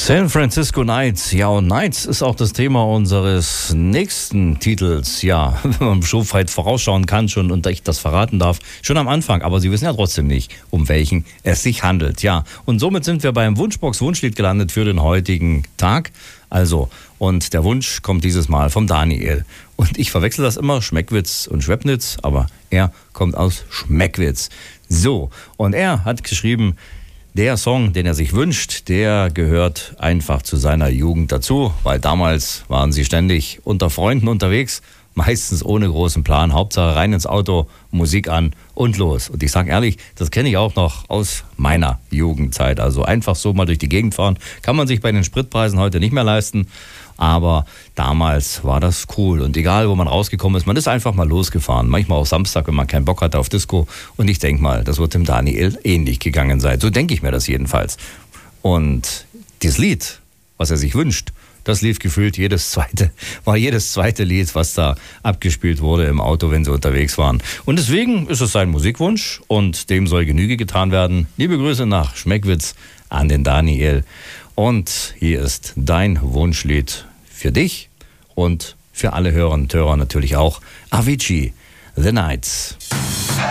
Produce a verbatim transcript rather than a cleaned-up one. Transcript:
San Francisco Nights. Ja, und Nights ist auch das Thema unseres nächsten Titels. Ja, wenn man schon weit vorausschauen kann schon und ich das verraten darf, schon am Anfang. Aber Sie wissen ja trotzdem nicht, um welchen es sich handelt. Ja, und somit sind wir beim Wunschbox-Wunschlied gelandet für den heutigen Tag. Also, und der Wunsch kommt dieses Mal vom Daniel. Und ich verwechsel das immer, Schmeckwitz und Schwepnitz, aber er kommt aus Schmeckwitz. So, und er hat geschrieben, der Song, den er sich wünscht, der gehört einfach zu seiner Jugend dazu, weil damals waren sie ständig unter Freunden unterwegs, meistens ohne großen Plan, Hauptsache rein ins Auto, Musik an und los. Und ich sage ehrlich, das kenne ich auch noch aus meiner Jugendzeit. Also einfach so mal durch die Gegend fahren, kann man sich bei den Spritpreisen heute nicht mehr leisten. Aber damals war das cool und egal, wo man rausgekommen ist, man ist einfach mal losgefahren. Manchmal auch Samstag, wenn man keinen Bock hatte auf Disco. Und ich denke mal, das wird dem Daniel ähnlich gegangen sein. So denke ich mir das jedenfalls. Und dieses Lied, was er sich wünscht, das lief gefühlt jedes zweite, war jedes zweite Lied, was da abgespielt wurde im Auto, wenn sie unterwegs waren. Und deswegen ist es sein Musikwunsch und dem soll Genüge getan werden. Liebe Grüße nach Schmeckwitz an den Daniel. Und hier ist dein Wunschlied für dich und für alle Hörerinnen und Hörer natürlich auch. Avicii, The Nights.